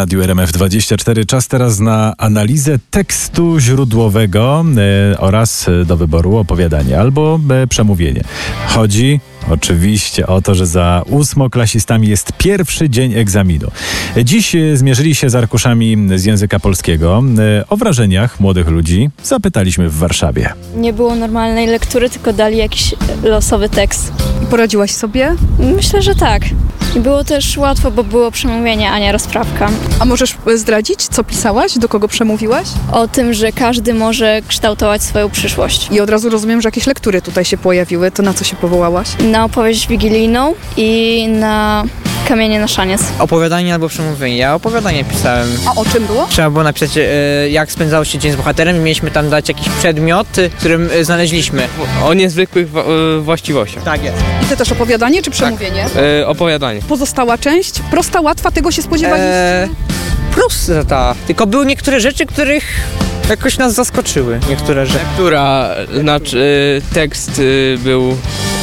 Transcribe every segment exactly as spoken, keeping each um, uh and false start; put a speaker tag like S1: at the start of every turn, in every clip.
S1: Radiu R M F dwadzieścia cztery. Czas teraz na analizę tekstu źródłowego e, oraz do wyboru opowiadanie albo e, przemówienie. Chodzi oczywiście o to, że za ósmoklasistami jest pierwszy dzień egzaminu. Dziś zmierzyli się z arkuszami z języka polskiego. O wrażeniach młodych ludzi zapytaliśmy w Warszawie.
S2: Nie było normalnej lektury, tylko dali jakiś losowy tekst.
S3: Poradziłaś sobie?
S2: Myślę, że tak. I było też łatwo, bo było przemówienie, a nie rozprawka.
S3: A możesz zdradzić, co pisałaś? Do kogo przemówiłaś?
S2: O tym, że każdy może kształtować swoją przyszłość.
S3: I od razu rozumiem, że jakieś lektury tutaj się pojawiły. To na co się powołałaś?
S2: Na opowieść wigilijną i na Kamienie na szaniec.
S4: Opowiadanie albo przemówienie. Ja opowiadanie pisałem.
S3: A o czym było?
S4: Trzeba było napisać, e, jak spędzało się dzień z bohaterem i mieliśmy tam dać jakiś przedmiot, e, którym e, znaleźliśmy.
S5: O niezwykłych wa- e, właściwościach.
S4: Tak jest.
S3: I ty też opowiadanie czy przemówienie?
S5: E, opowiadanie.
S3: Pozostała część? Prosta, łatwa, tego się spodziewaliście?
S4: E, prosta. Tylko były niektóre rzeczy, których jakoś nas zaskoczyły. Niektóre rzeczy.
S5: Która, znaczy e, tekst e, był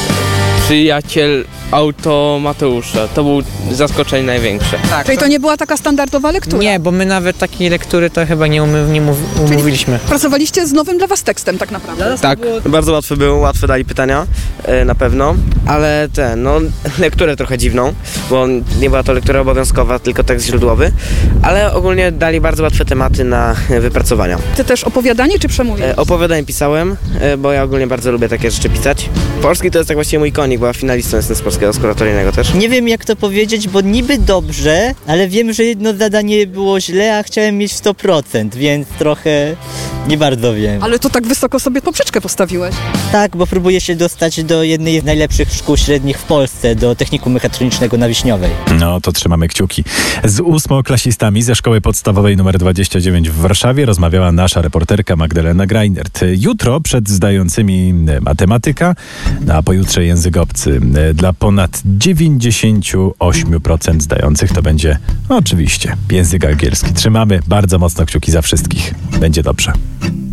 S5: Przyjaciel auto Mateusza. To był zaskoczenie największe.
S4: Tak,
S3: Czyli to nie była taka standardowa lektura?
S4: Nie, bo my nawet takiej lektury to chyba nie, umy, nie mów, umówiliśmy.
S3: Pracowaliście z nowym dla was tekstem tak naprawdę?
S5: Tak.
S6: Bardzo łatwe było, łatwe dali pytania, e, na pewno, ale ten, no, lekturę trochę dziwną, bo nie była to lektura obowiązkowa, tylko tekst źródłowy, ale ogólnie dali bardzo łatwe tematy na e, wypracowania.
S3: Ty też opowiadanie czy przemówienie?
S6: E, opowiadań pisałem, e, bo ja ogólnie bardzo lubię takie rzeczy pisać. Polski to jest tak właściwie mój konik, bo ja finalistą jestem z polskiego, z kuratoryjnego też.
S7: Nie wiem jak to powiedzieć, bo niby dobrze, ale wiem, że jedno zadanie było źle, a chciałem mieć sto procent, więc trochę nie bardzo wiem.
S3: Ale to tak wysoko sobie poprzeczkę postawiłeś.
S7: Tak, bo próbuję się dostać do jednej z najlepszych szkół średnich w Polsce, do Technikum Mechatronicznego na Wiśniowej.
S1: No to trzymamy kciuki. Z ósmoklasistami ze szkoły podstawowej nr dwadzieścia dziewięć w Warszawie rozmawiała nasza reporterka Magdalena Greinert. Jutro przed zdającymi matematyka, no a pojutrze język obcy. Dla ponad dziewięćdziesiąt osiem procent zdających to będzie oczywiście język angielski. Trzymamy bardzo mocno kciuki za wszystkich. Będzie dobrze.